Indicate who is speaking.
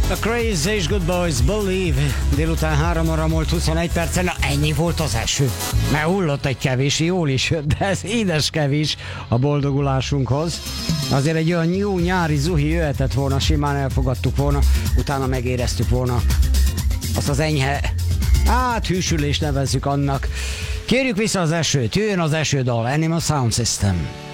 Speaker 1: A Crazy és Good Boys Believe. Délután 3 óra múlt 21 percen. Na, ennyi volt az eső. Mert hullott egy kevés, jól is jött, de ez édes kevés a boldogulásunkhoz. Azért egy olyan jó nyári zuhi jöhetett volna, simán elfogadtuk volna, utána megéreztük volna azt az enyhe, hűsülést nevezzük annak. Kérjük vissza az esőt, jöjjön az esődal, Animal Sound System.